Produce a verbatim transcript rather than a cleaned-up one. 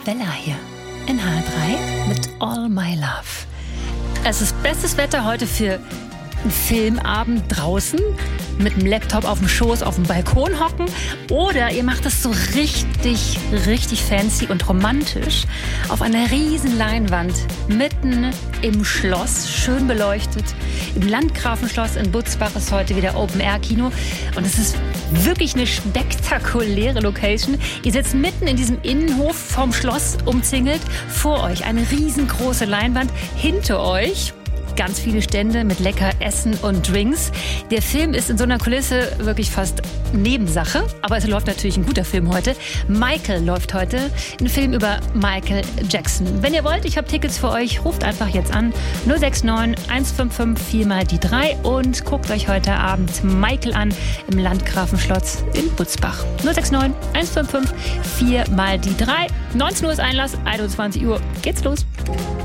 Bella hier in H drei mit All My Love. Es ist bestes Wetter heute für einen Filmabend draußen mit dem Laptop auf dem Schoß auf dem Balkon hocken, oder ihr macht es so richtig, richtig fancy und romantisch auf einer riesen Leinwand mitten im Schloss, schön beleuchtet. Im Landgrafenschloss in Butzbach ist heute wieder Open-Air-Kino und es ist wirklich eine spektakuläre Location. Ihr sitzt mitten in diesem Innenhof vom Schloss umzingelt, vor euch eine riesengroße Leinwand, hinter euch ganz viele Stände mit lecker Essen und Drinks. Der Film ist in so einer Kulisse wirklich fast Nebensache, aber es läuft natürlich ein guter Film heute. Michael läuft heute, ein Film über Michael Jackson. Wenn ihr wollt, ich habe Tickets für euch, ruft einfach jetzt an null sechs neun eins fünf fünf vier mal die drei und guckt euch heute Abend Michael an im Landgrafenschloss in Butzbach. null sechs neun eins fünf fünf vier mal die drei. neunzehn Uhr ist Einlass, einundzwanzig Uhr geht's los.